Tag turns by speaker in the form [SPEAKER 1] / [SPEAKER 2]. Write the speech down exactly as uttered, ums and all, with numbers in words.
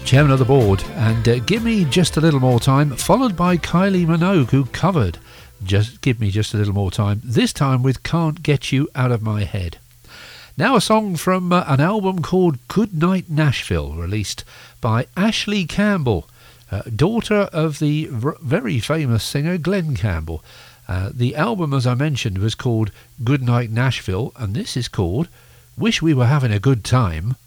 [SPEAKER 1] Chairman of the board, and uh, Give Me Just a Little More Time, followed by Kylie Minogue, who covered Just Give Me Just a Little More Time, this time with Can't Get You Out of My Head. Now a song from uh, an album called Goodnight Nashville, released by Ashley Campbell, uh, daughter of the r- very famous singer Glenn Campbell. Uh, the album, as I mentioned, was called Goodnight Nashville, and this is called Wish We Were Having a Good Time.